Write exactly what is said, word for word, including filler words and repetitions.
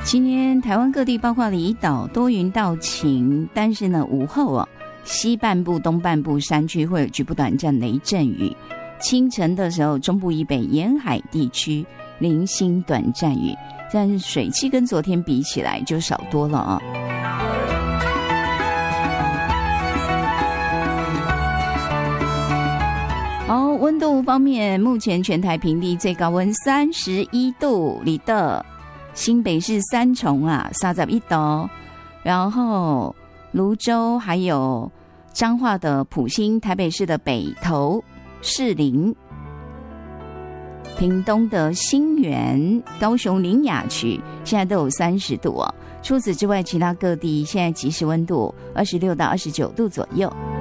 今天台湾各地包括离岛多云到晴，但是呢午后哦，西半部东半部山区会有局部短暂雷阵雨，清晨的时候中部以北沿海地区零星短暂雨，但是水汽跟昨天比起来就少多了啊。好，温度方面，目前全台平地最高温三十一度，里的新北市三重啊三十一度，然后泸州还有彰化的埔心，台北市的北投、士林、屏东的新园、高雄苓雅区现在都有三十度哦。除此之外，其他各地现在即时温度二十六到二十九度左右。